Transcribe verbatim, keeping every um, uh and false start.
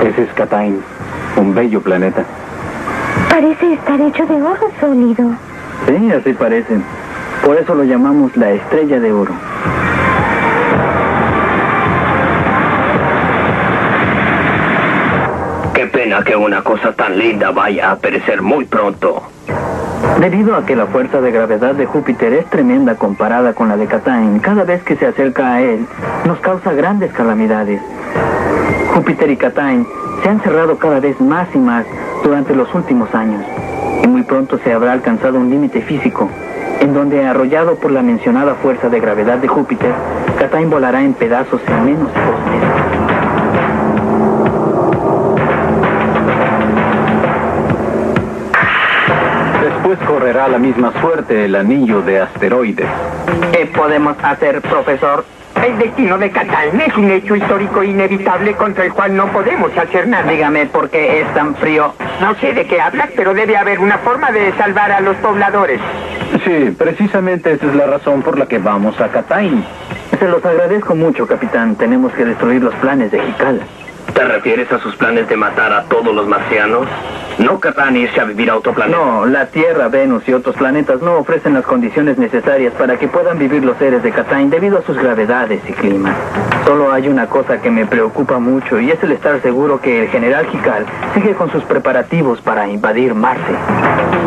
Ese es Catine, un bello planeta. Parece estar hecho de oro sólido. Sí, así parece. Por eso lo llamamos la estrella de oro. Qué pena que una cosa tan linda vaya a perecer muy pronto. Debido a que la fuerza de gravedad de Júpiter es tremenda comparada con la de Catine, cada vez que se acerca a él, nos causa grandes calamidades. Júpiter y Catine se han cerrado cada vez más y más durante los últimos años, y muy pronto se habrá alcanzado un límite físico, en donde, arrollado por la mencionada fuerza de gravedad de Júpiter, Catine volará en pedazos en menos de dos meses. Después correrá la misma suerte el anillo de asteroides. ¿Qué podemos hacer, profesor? El destino de Catine es un hecho histórico inevitable contra el cual no podemos hacer nada. Dígame por qué es tan frío. No sé de qué hablas, pero debe haber una forma de salvar a los pobladores. Sí, precisamente esa es la razón por la que vamos a Catine. Se los agradezco mucho, capitán. Tenemos que destruir los planes de Jikal. ¿Te refieres a sus planes de matar a todos los marcianos? ¿No querrán irse a vivir a otro planeta? No, la Tierra, Venus y otros planetas no ofrecen las condiciones necesarias para que puedan vivir los seres de Catine debido a sus gravedades y clima. Solo hay una cosa que me preocupa mucho y es el estar seguro que el general Jikal sigue con sus preparativos para invadir Marte.